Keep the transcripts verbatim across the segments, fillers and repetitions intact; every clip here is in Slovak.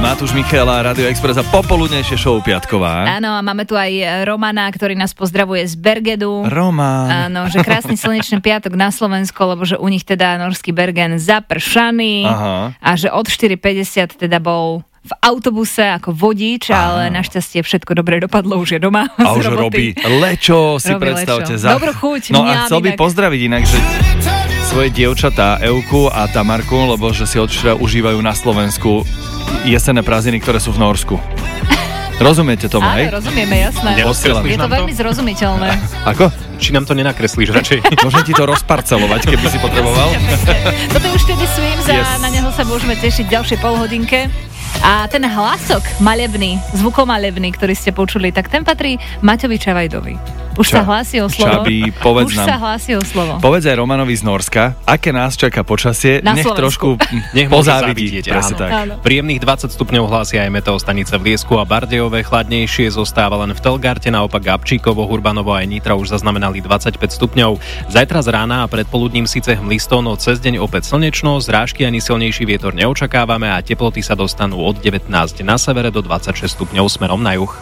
Matúš Michaela, Radio Express a popoludnejšie show piatková. Áno, a máme tu aj Romana, ktorý nás pozdravuje z Bergedu. Roman. Áno, že krásny slnečný piatok na Slovensku, lebo že u nich teda norský Bergen zapršaný. Aha. A že od štyri päťdesiat teda bol v autobuse ako vodič, ale našťastie všetko dobre dopadlo, už je doma. A už robí lečo, si robí predstavte. Lečo. Za... Dobrú chuť. No a chcel by pozdraviť inak, že svoje dievčatá Euku a Tamarku, lebo že si odšra užívajú na Slovensku jesenné prázdniny, ktoré sú v Norsku. Rozumiete tomu, hej? Áno, rozumieme, jasné. Je to veľmi zrozumiteľné. Ako? Či nám to nenakreslíš radšej? Môžem ti to rozparcelovať, keby si potreboval. Toto už tedy Swims yes. a na neho sa môžeme tešiť v ďalšej polhodinke. A ten hlasok malebný, zvukomalebný, ktorý ste počuli, tak ten patrí Maťovi Čavajdovi. Už Ča, sa hlási o slovo. Čabi, povedz Už nám. sa hlási o slovo. Povedz aj Romanovi z Norska, aké nás čaká počasie, na nech Slovensku. trošku nech pozávidí. Áno. Tak. Áno. Príjemných dvadsať stupňov hlásia aj meteostanice v Liesku a Bardejove, chladnejšie zostáva len v Telgarte, naopak Gabčíkovo, Hurbanovo aj Nitra už zaznamenali dvadsaťpäť stupňov. Zajtra z rána a predpoludním síce hmlisto, no cez deň opäť slnečno, zrážky ani silnejší vietor neočakávame a teploty sa dostanú od devätnásť na severe do dvadsaťšesť stupňov smerom na juh.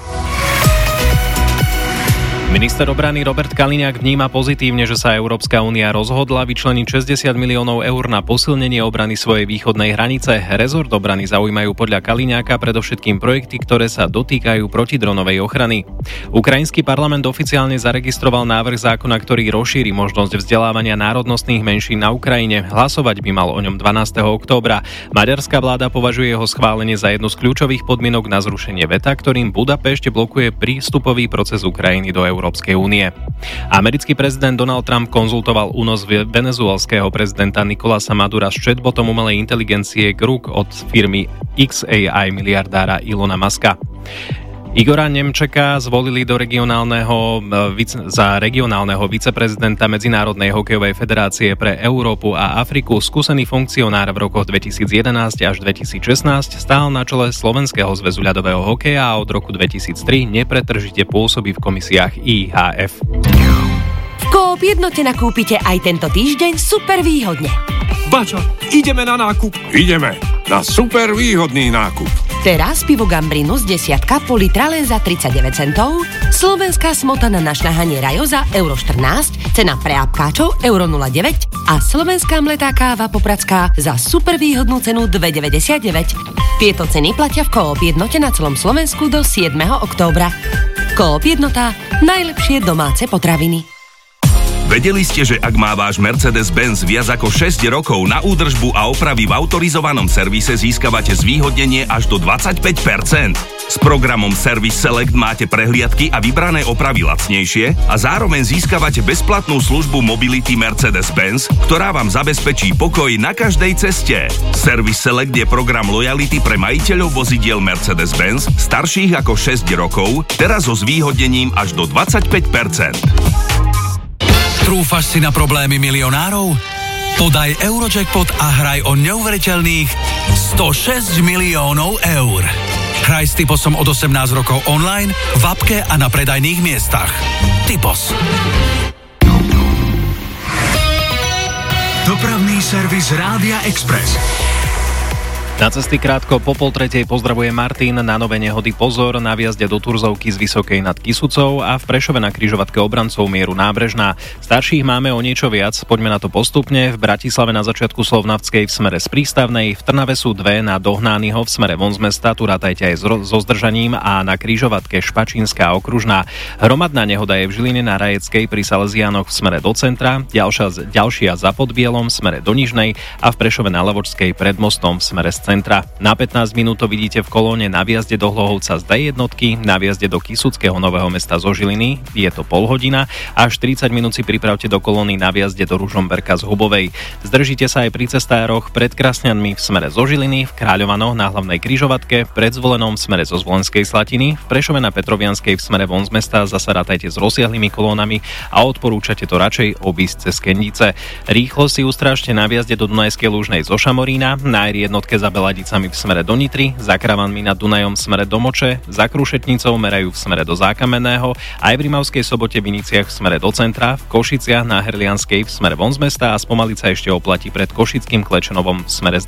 Minister obrany Robert Kaliňák vníma pozitívne, že sa Európska únia rozhodla vyčleniť šesťdesiat miliónov eur na posilnenie obrany svojej východnej hranice. Rezort obrany zaujímajú podľa Kaliňáka predovšetkým projekty, ktoré sa dotýkajú protidronovej ochrany. Ukrajinský parlament oficiálne zaregistroval návrh zákona, ktorý rozšíri možnosť vzdelávania národnostných menšín na Ukrajine. Hlasovať by mal o ňom dvanásteho októbra. Maďarská vláda považuje jeho schválenie za jednu z kľúčových podmienok na zrušenie veta, ktorým Budapešť blokuje prístupový proces Ukrajiny do Európy. Európskej únie. Americký prezident Donald Trump konzultoval únos venezuelského prezidenta Nicolasa Madura s chatbotom umelej inteligencie Grok od firmy X A I miliardára Ilona Muska. Igora Nemčeka zvolili do regionálneho, za regionálneho viceprezidenta Medzinárodnej hokejovej federácie pre Európu a Afriku. Skúsený funkcionár v rokoch dvetisícjedenásť až dvetisícšestnásť stál na čele Slovenského zväzu ľadového hokeja a od roku dvetisíctri nepretržite pôsobí v komisiách I H F. V Coop Jednote nakúpite aj tento týždeň super výhodne. Bača, ideme na nákup. Ideme na super výhodný nákup. Teraz pivo Gambrinus desiatka pol litra len za tridsaťdeväť centov, slovenská smotana na šľahanie Rajoza euro štrnásť, cena pre apkáčov euro nula deväť a slovenská mletá káva Popradská za super výhodnú cenu dva deväťdesiatdeväť. Tieto ceny platia v Coop Jednote na celom Slovensku do siedmeho októbra. Coop Jednota, najlepšie domáce potraviny. Vedeli ste, že ak má váš Mercedes-Benz viac ako šesť rokov, na údržbu a opravy v autorizovanom servise získavate zvýhodnenie až do dvadsaťpäť percent? S programom Service Select máte prehliadky a vybrané opravy lacnejšie a zároveň získavate bezplatnú službu Mobility Mercedes-Benz, ktorá vám zabezpečí pokoj na každej ceste. Service Select je program lojality pre majiteľov vozidiel Mercedes-Benz starších ako šesť rokov, teraz so zvýhodnením až do dvadsaťpäť percent. Trúfaš si na problémy milionárov? Podaj Eurojackpot a hraj o neuveriteľných stošesť miliónov eur. Hraj s Typosom od osemnásť rokov online, v appke a na predajných miestach. Typos. Dopravný servis Rádia Express. Na cesty krátko po pol tretej pozdravuje Martin. Na nové nehody pozor, na vjazde do Turzovky z Vysokej nad Kysucou a v Prešove na križovatke Obrancov mieru Nábrežná. Starších máme o niečo viac, poďme na to postupne. V Bratislave na začiatku Slovnavskej v smere z Prístavnej, v Trnave sú dve na Dohnányho v smere von z mesta, tu rátajte aj so zdržaním a na križovatke Špačínska okružná. Hromadná nehoda je v Žiline na Rajeckej pri Salesiánoch v smere do centra, ďalšia, ďalšia za Podbielom v smere do Nižnej a v Prešove na Levočskej pred mostom v smere z centra. Na pätnásť minút to vidíte v kolóne na vjazde do Hlohovca z dé jednotky, na vjazde do Kysuckého Nového Mesta zo Žiliny, je to pol hodina, a štyridsať minút si pripravte do kolóny na vjazde do Ružomberka z Hubovej. Zdržíte sa aj pri cestároch pred Krasňanmi v smere zo Žiliny, v Kráľovanoch na hlavnej križovatke, pred Zvolenom v smere zo Zvolenskej Slatiny, v Prešove na Petrovianskej v smere von z mesta zasa rátajte s rozsiahlými kolónami a odporúčate to radšej obísť cez Kendice. Rýchlo si ustrážte na vjazde do Dunajskej Lúžnej zo Šamorína, na er jednotke za Beladicami v smere do Nitry, za Kravanmi nad Dunajom v smere do Moče, za Krušetnicou merajú v smere do Zákamenného, aj v Rimavskej Sobote v Iniciach v smere do centra, v Košiciach na Herlianskej v smere von z mesta a spomaliť sa ešte oplatí pred Košickým Klečenovom v smere z